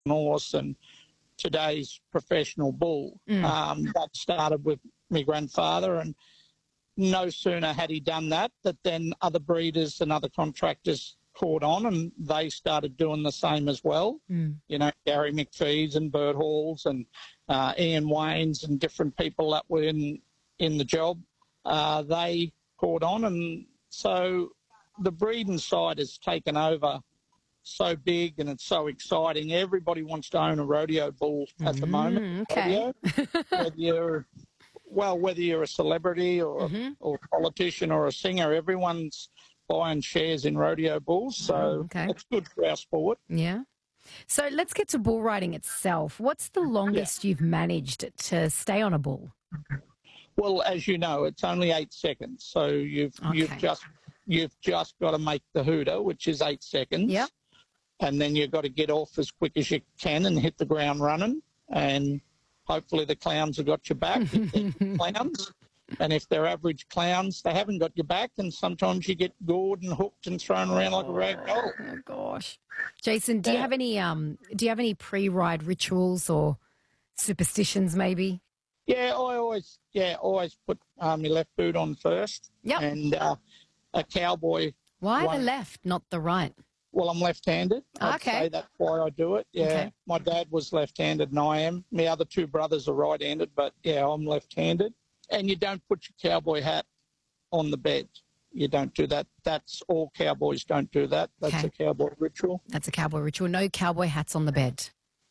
horse and today's professional bull. That started with my grandfather, and no sooner had he done that then other breeders and other contractors caught on, and they started doing the same as well. You know, Gary McPhee's and Bert Halls and Ian Wayne's and different people that were in the job, they caught on, and so the breeding side has taken over so big and it's so exciting. Everybody wants to own a rodeo bull at the moment. Okay. Whether you're a celebrity or a politician or a singer, everyone's buying shares in rodeo bulls, so it's good for our sport. Yeah. So let's get to bull riding itself. What's the longest you've managed to stay on a bull? Well, as you know, it's only 8 seconds, so you've just got to make the hooter, which is 8 seconds. Yep. And then you've got to get off as quick as you can and hit the ground running, and hopefully the clowns have got your back. If they're clowns. And if they're average clowns, they haven't got your back, and sometimes you get gored and hooked and thrown around like a rag doll. Oh gosh, Jason, do you have any pre-ride rituals or superstitions, maybe? Yeah, I always put my left boot on first. Yep. And a cowboy. Why the left, not the right? Well, I'm left-handed. I'd say that's why I do it. Yeah, Okay. My dad was left-handed and I am. My other two brothers are right-handed, but yeah, I'm left-handed. And you don't put your cowboy hat on the bed. You don't do that. That's all cowboys don't do that. That's a cowboy ritual. That's a cowboy ritual. No cowboy hats on the bed.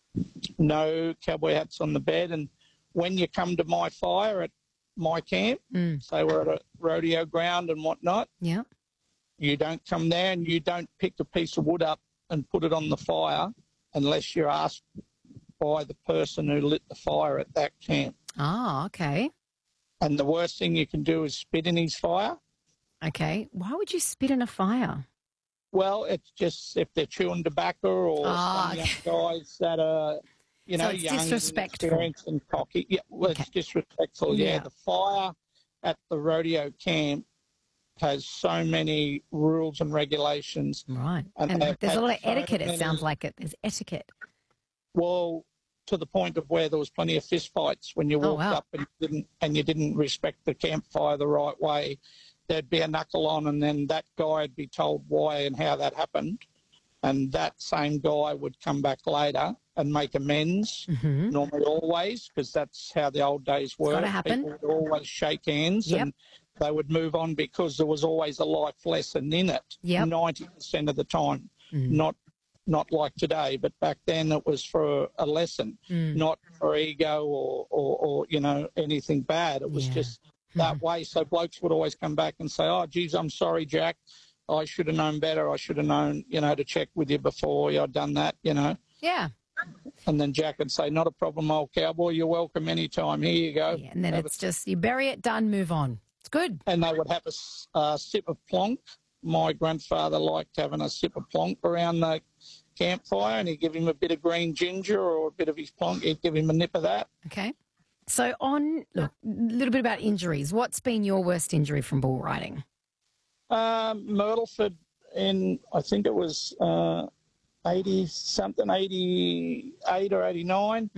No cowboy hats on the bed. And when you come to my fire at my camp, say we're at a rodeo ground and whatnot, you don't come there and you don't pick a piece of wood up and put it on the fire unless you're asked by the person who lit the fire at that camp. Oh, okay. And the worst thing you can do is spit in his fire. Okay. Why would you spit in a fire? Well, it's just if they're chewing tobacco or some young guys that are, you know, it's young, disrespectful. inexperienced and cocky. Yeah, well, it's disrespectful. Yeah, the fire at the rodeo camp has so many rules and regulations. Right. And there's a lot of etiquette, it sounds like it. There's etiquette. Well, to the point of where there was plenty of fist fights when you walked up and you didn't respect the campfire the right way. There'd be a knuckle on, and then that guy would be told why and how that happened, and that same guy would come back later and make amends. Normally, always, because that's how the old days were. Gotta happen. People would always shake hands and they would move on because there was always a life lesson in it. 90% of the time, not like today, but back then it was for a lesson, not for ego or you know, anything bad. It was just that way. So blokes would always come back and say, oh, geez, I'm sorry, Jack. I should have known better. I should have known, you know, to check with you before I'd done that, you know. Yeah. And then Jack would say, not a problem, old cowboy. You're welcome anytime. Here you go. Yeah, and then it's just you bury it, done, move on. It's good. And they would have a sip of plonk. My grandfather liked having a sip of plonk around the campfire, and he'd give him a bit of green ginger or a bit of his plonk. He'd give him a nip of that. Okay. So look, a little bit about injuries. What's been your worst injury from bull riding? Myrtleford I think it was 80-something, 88 or 89.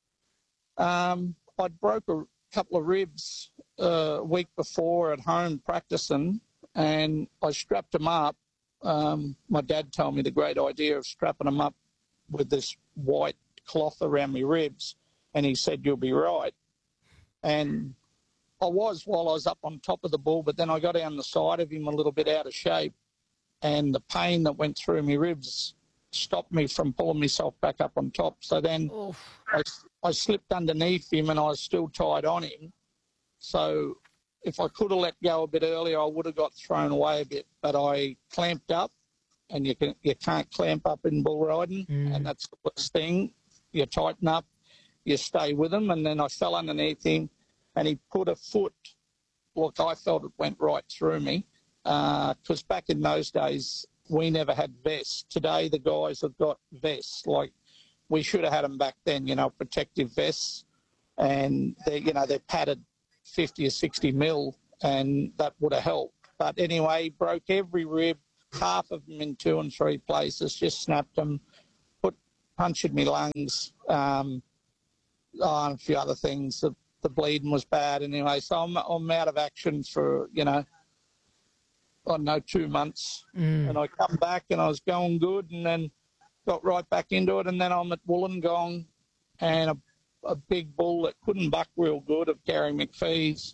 I'd broke a couple of ribs a week before at home practicing, and I strapped them up. My dad told me the great idea of strapping them up with this white cloth around my ribs, and he said, you'll be right. And I was while I was up on top of the bull, but then I got down the side of him a little bit out of shape, and the pain that went through my ribs stopped me from pulling myself back up on top. So then I slipped underneath him, and I was still tied on him. So if I could have let go a bit earlier, I would have got thrown away a bit. But I clamped up, and you can't clamp up in bull riding, and that's the worst thing. You tighten up, you stay with him, and then I fell underneath him, and he put a foot. Look, I felt it went right through me, because back in those days, we never had vests. Today, the guys have got vests. Like, we should have had them back then, you know, protective vests, and they're padded 50 or 60 mil, and that would have helped. But anyway, broke every rib, half of them in 2 and 3 places, just snapped them, put punctured my lungs, and a few other things. The bleeding was bad anyway, so I'm out of action for, I don't know, 2 months. And I come back and I was going good, and then got right back into it. And then I'm at Wollongong, and a big bull that couldn't buck real good of Gary McPhee's.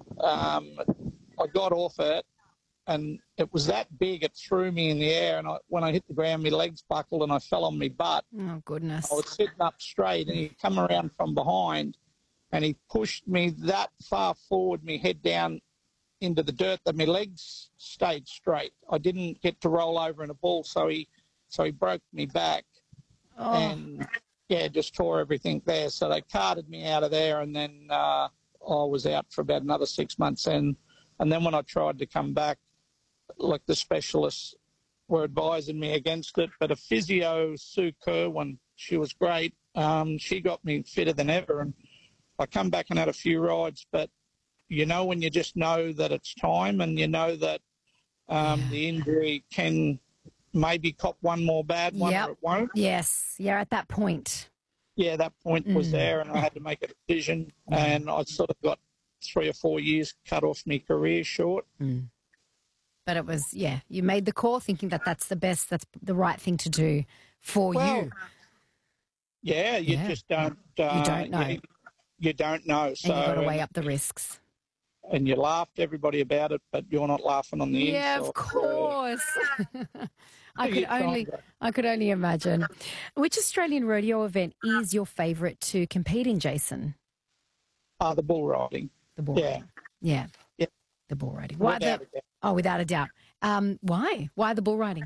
I got off it, and it was that big, it threw me in the air. And when I hit the ground, my legs buckled and I fell on my butt. Oh, goodness. I was sitting up straight, and he come around from behind, and he pushed me that far forward, my head down into the dirt, that my legs stayed straight. I didn't get to roll over in a ball, so he broke me back. Oh. And, yeah, just tore everything there. So they carted me out of there, and then I was out for about another 6 months. And then when I tried to come back, like, the specialists were advising me against it. But a physio, Sue Kerwin, she was great. She got me fitter than ever. And I come back and had a few rides, but when you just know that it's time, and you know that the injury can maybe cop one more bad one, or it won't. Yes, you're at that point. Yeah, that point was there, and I had to make a decision, and I sort of got 3 or 4 years cut off my career short. But it was, you made the call thinking that that's the right thing to do for you. Yeah, you just don't. You don't know. You don't know. So, and you've got to weigh up the risks. And you laugh to everybody about it, but you're not laughing on the inside. Yeah, of course. I could only imagine. Which Australian rodeo event is your favourite to compete in, Jason? The bull riding. The bull riding. Yeah. The bull riding. Why without a doubt. Why? Why the bull riding?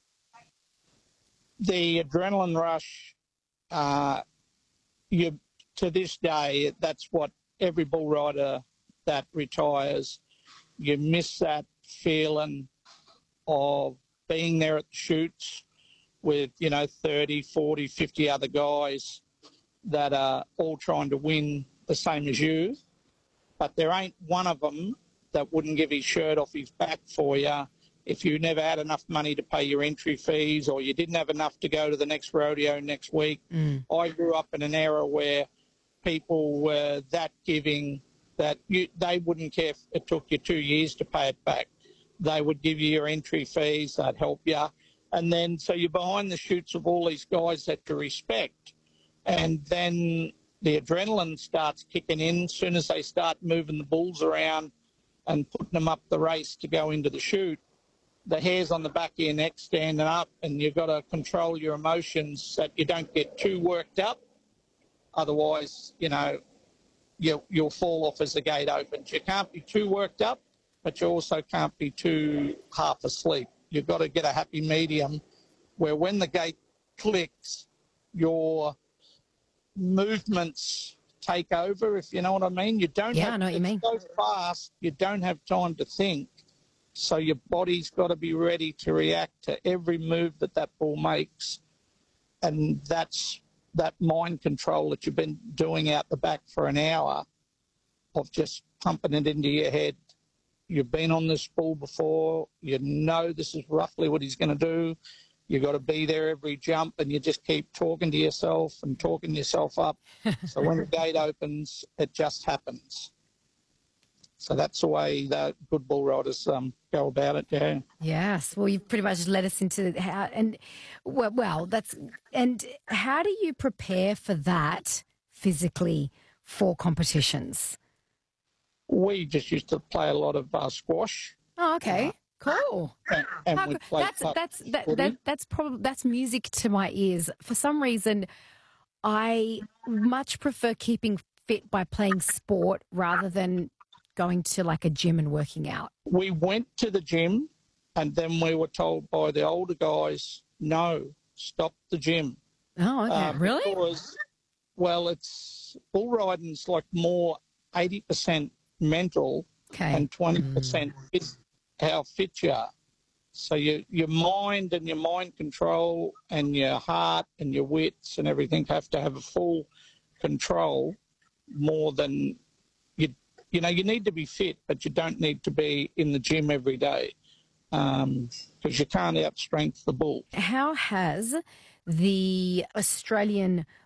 The adrenaline rush. To this day, that's what every bull rider that retires, you miss that feeling of being there at the shoots with 30, 40, 50 other guys that are all trying to win the same as you, but there ain't one of them that wouldn't give his shirt off his back for you if you never had enough money to pay your entry fees, or you didn't have enough to go to the next rodeo next week. I grew up in an era where people were that giving that they wouldn't care if it took you 2 years to pay it back. They would give you your entry fees, they'd help you. And then so you're behind the shoots of all these guys that you respect. And then the adrenaline starts kicking in as soon as they start moving the bulls around and putting them up the race to go into the chute. The hairs on the back of your neck standing up, and you've got to control your emotions that you don't get too worked up. Otherwise, you'll fall off as the gate opens. You can't be too worked up, but you also can't be too half asleep. You've got to get a happy medium where when the gate clicks, your movements take over, if you know what I mean. I know what you mean. So fast, you don't have time to think. So your body's got to be ready to react to every move that bull makes. And that's that mind control that you've been doing out the back for an hour of just pumping it into your head. You've been on this bull before. You know this is roughly what he's going to do. You've got to be there every jump, and you just keep talking to yourself and talking yourself up. So when the gate opens, it just happens. So that's the way the good bull riders go about it, yeah. Yes. Well, you've pretty much led us into how, and how do you prepare for that physically for competitions? We just used to play a lot of squash. Oh, okay. Cool. And we play that's music to my ears. For some reason, I much prefer keeping fit by playing sport rather than going to like a gym and working out. We went to the gym, and then we were told by the older guys, no, stop the gym. Oh, okay. Really? Because, it's bull riding's like more 80% mental and 20% how fit you are. So your mind and your mind control and your heart and your wits and everything have to have a full control more than you need to be fit, but you don't need to be in the gym every day because you can't outstrength the bull. How has the Australian